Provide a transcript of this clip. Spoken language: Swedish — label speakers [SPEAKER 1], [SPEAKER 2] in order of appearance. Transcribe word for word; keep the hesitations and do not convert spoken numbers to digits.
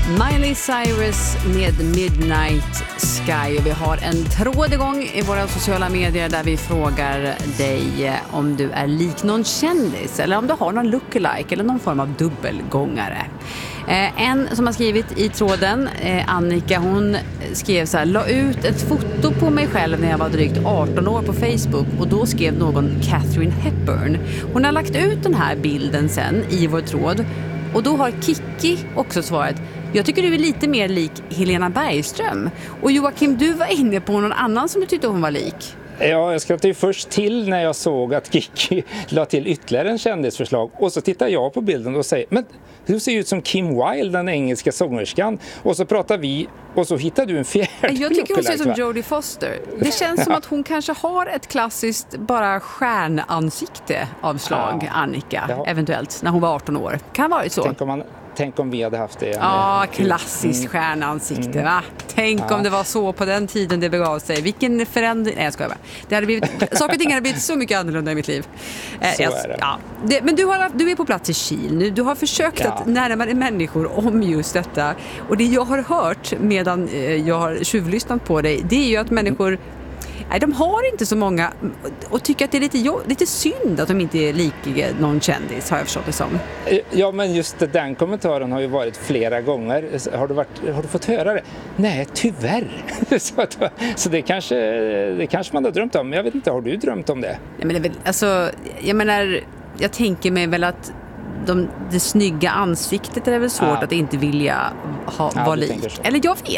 [SPEAKER 1] Miley Cyrus med Midnight Sky, och vi har en tråd igång i våra sociala medier där vi frågar dig om du är lik någon kändis eller om du har någon lookalike eller någon form av dubbelgångare. Eh, en som har skrivit i tråden, eh, Annika, hon skrev så här: la ut ett foto på mig själv när jag var drygt arton år på Facebook, och då skrev någon Katharine Hepburn. Hon har lagt ut den här bilden sen i vår tråd, och då har Kiki också svarat: jag tycker du är lite mer lik Helena Bergström. Och Joakim, du var inne på någon annan som du tyckte hon var lik.
[SPEAKER 2] Ja, jag skrattade ju först till när jag såg att Kiki la till ytterligare en kändisförslag. Och så tittar jag på bilden och säger: men du ser ut som Kim Wilde, den engelska sångerskan. Och så pratar vi, och så hittar du en fjärde.
[SPEAKER 1] Jag tycker hon ser ut som Jodie Foster. Det känns som att hon kanske har ett klassiskt bara stjärnansikte av slag, ja. Annika, ja. Eventuellt, när hon var arton år. Kan vara så.
[SPEAKER 2] Tänk om man... Tänk om vi hade haft det.
[SPEAKER 1] Ja, klassiskt stjärnansikte, mm. va? Tänk ja. om det var så på den tiden det begav sig. Vilken förändring... Nej, jag skojar bara. Det hade blivit... Saker och ting hade blivit så mycket annorlunda i mitt liv.
[SPEAKER 2] Så jag... är det.
[SPEAKER 1] Ja. det men du, har, du är på plats i Kil nu. Du har försökt ja. att närma dig människor om just detta. Och det jag har hört medan jag har tjuvlyssnat på dig, det är ju att människor... Nej, de har inte så många, och tycker att det är lite, lite synd att de inte är lika någon kändis, har jag förstått det som.
[SPEAKER 2] Ja, men just den kommentaren har ju varit flera gånger. Har du, varit, har du fått höra det? Nej, tyvärr. så, att, så det, kanske, det kanske man har drömt om. Men jag vet inte, har du drömt om det?
[SPEAKER 1] Nej, men det är väl, alltså, jag menar, jag tänker mig väl att de, det snygga ansiktet är väl svårt ja. att inte vilja ha, ja, vara lik. Eller jag vet